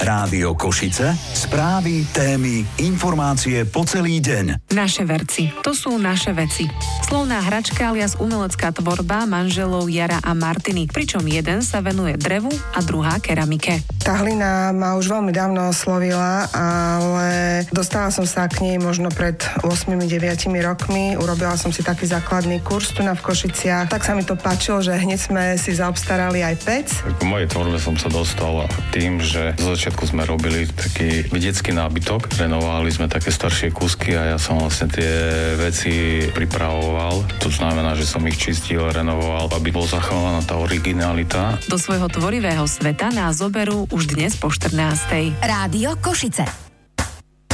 Rádio Košice, správy, témy, informácie po celý deň. Naše verci, to sú naše veci. Slovná hračka alias umelecká tvorba manželov Jara a Martiny, pričom jeden sa venuje drevu a druhá keramike. Tá hlina ma už veľmi dávno oslovila, ale dostala som sa k nej možno pred 8-9 rokmi. Urobila som si taký základný kurz tu v Košiciach. Tak sa mi to páčilo, že hneď sme si zaobstarali aj pec. K mojej tvorbe som sa dostal tým, že zo začiatku sme robili taký vedecký nábytok. Renovovali sme také staršie kúsky a ja som vlastne tie veci pripravoval. To znamená, že som ich čistil, renovoval, aby bol zachovaná tá originalita. Do svojho tvorivého sveta nás zoberú už dnes po 14:00. Rádio Košice.